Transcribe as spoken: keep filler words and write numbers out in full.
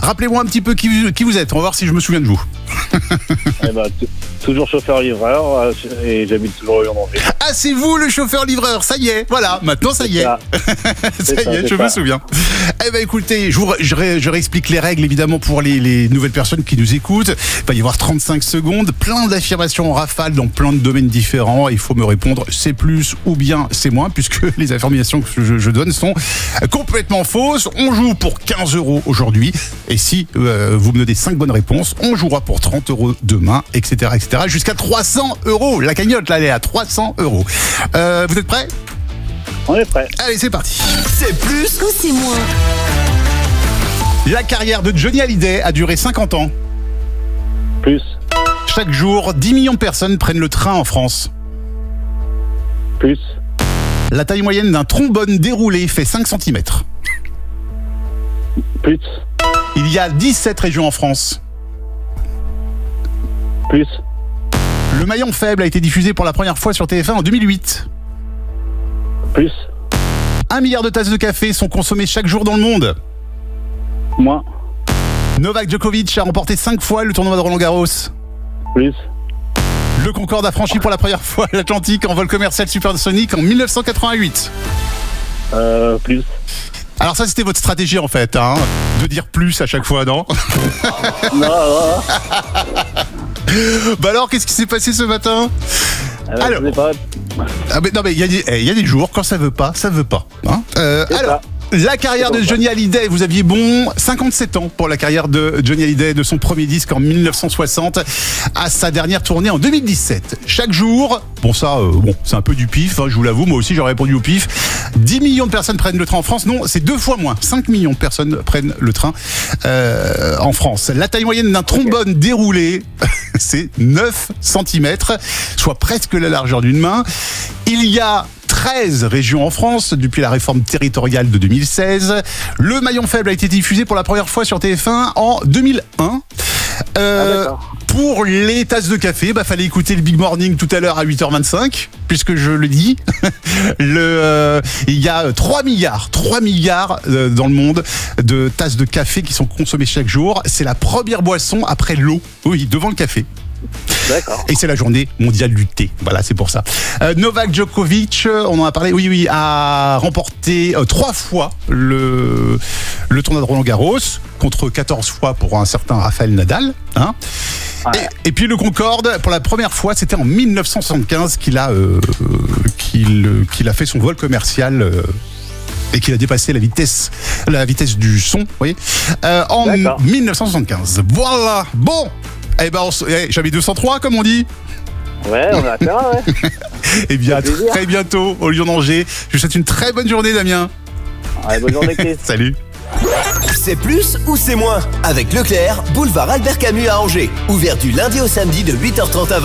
Rappelez-moi un petit peu qui vous, qui vous êtes, on va voir si je me souviens de vous. Eh ben, t- toujours chauffeur-livreur euh, et j'habite toujours au Lyon-Danger. Ah, c'est vous le chauffeur-livreur, ça y est, voilà, maintenant ça y est. Ça, ça ça, y est, je ça. me souviens. Eh ben écoutez, je, vous, je, ré, je réexplique les règles évidemment pour les, les nouvelles personnes qui nous écoutent. Il va y avoir trente-cinq secondes, plein d'affirmations en rafale dans plein de domaines différents. Il faut me répondre c'est plus ou bien c'est moins, puisque les affirmations que je, je donne sont complètement fausses. On joue pour quinze euros aujourd'hui, et si euh, vous me donnez cinq bonnes réponses, on jouera pour trente euros demain, et cetera, et cetera, jusqu'à trois cents euros. La cagnotte, là, elle est à trois cents euros. Euh, vous êtes prêts ? On est prêt. Allez, c'est parti. C'est plus ou c'est moins? La carrière de Johnny Hallyday a duré cinquante ans. Plus. Chaque jour, dix millions de personnes prennent le train en France. Plus. La taille moyenne d'un trombone déroulé fait cinq centimètres. Plus. Il y a dix-sept régions en France. Plus. Le maillon faible a été diffusé pour la première fois sur T F un en deux mille huit. Plus. Un milliard de tasses de café sont consommées chaque jour dans le monde. Moins. Novak Djokovic a remporté cinq fois le tournoi de Roland-Garros. Plus. Le Concorde a franchi pour la première fois l'Atlantique en vol commercial supersonique en mille neuf cent quatre-vingt-huit. Euh, plus. Alors ça, c'était votre stratégie en fait, hein, de dire plus à chaque fois, non ? Non, non. Bah alors, qu'est-ce qui s'est passé ce matin ? Euh, Alors. je sais pas. Ah mais non mais il y a des, eh, il y a des jours quand ça veut pas, ça veut pas. Hein euh, C'est alors. ça. La carrière de Johnny Hallyday, vous aviez bon cinquante-sept ans pour la carrière de Johnny Hallyday, de son premier disque en mille neuf cent soixante à sa dernière tournée en deux mille dix-sept. Chaque jour, bon ça, euh, bon c'est un peu du pif, hein, je vous l'avoue, moi aussi j'aurais répondu au pif. dix millions de personnes prennent le train en France, non, c'est deux fois moins, cinq millions de personnes prennent le train euh, en France. La taille moyenne d'un trombone déroulé, c'est neuf centimètres, soit presque la largeur d'une main. Il y a treize régions en France depuis la réforme territoriale de deux mille seize. Le maillon faible a été diffusé pour la première fois sur T F un en deux mille un. Euh, Ah, pour les tasses de café, bah fallait écouter le Big Morning tout à l'heure à huit heures vingt-cinq, puisque je le dis. le, euh, il y a trois milliards, trois milliards euh, dans le monde de tasses de café qui sont consommées chaque jour. C'est la première boisson après l'eau, oui, devant le café. D'accord. Et c'est la journée mondiale du thé. Voilà, c'est pour ça. Euh, Novak Djokovic, on en a parlé, oui, oui, a remporté euh, trois fois le, le tournoi de Roland-Garros, contre quatorze fois pour un certain Rafael Nadal. Hein. Ouais. Et, et puis le Concorde, pour la première fois, c'était en mille neuf cent soixante-quinze qu'il a, euh, qu'il, qu'il a fait son vol commercial. Euh, et qu'il a dépassé la vitesse, la vitesse du son, vous voyez, euh, en D'accord. mille neuf cent soixante-quinze. Voilà. Bon. Eh ben, on s- eh, j'avais deux cent trois, comme on dit. Ouais, on a terrain, ouais. Eh bien, à Ça fait plaisir. très bientôt au Lyon-Danger. Je vous souhaite une très bonne journée, Damien. Allez, bonne journée, Chris. Salut. C'est plus ou c'est moins avec Leclerc, boulevard Albert Camus à Angers. Ouvert du lundi au samedi de huit heures trente à vingt heures.